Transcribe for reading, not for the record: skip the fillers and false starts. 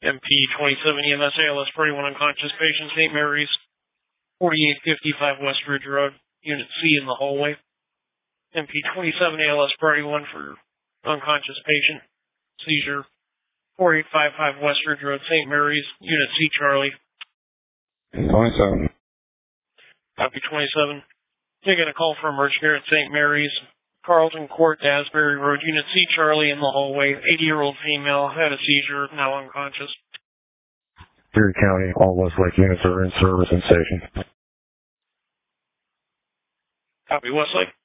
MP 27 EMS ALS for anyone unconscious patient, St. Mary's, 4855 West Ridge Road, Unit C in the hallway. MP 27 ALS for anyone for unconscious patient, seizure, 4855 West Ridge Road, St. Mary's, Unit C, Charlie. 27. Copy 27. Taking a call from emergency care at St. Mary's, Carlton Court, Asbury Road, Unit C, Charlie in the hallway. 80-year-old female, had a seizure, now unconscious. Erie County, all Westlake units are in service and station. Copy, Westlake.